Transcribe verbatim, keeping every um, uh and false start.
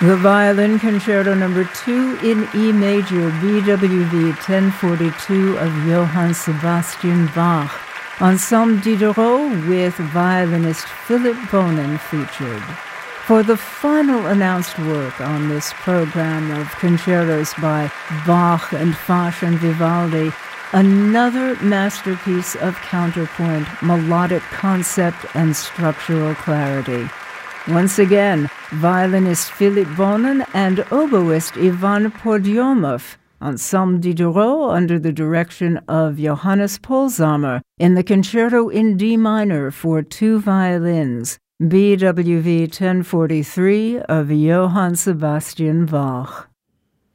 The Violin Concerto Number two in E Major, B W V ten forty-two of Johann Sebastian Bach. Ensemble Diderot with violinist Philip Bonin featured. For the final announced work on this program of concertos by Bach and Fasch and Vivaldi, another masterpiece of counterpoint, melodic concept, and structural clarity. Once again, violinist Philip Bonin and oboist Ivan Podyomov, Ensemble Diderot under the direction of Johannes Polzamer in the Concerto in D minor for two violins, B W V ten forty-three of Johann Sebastian Bach.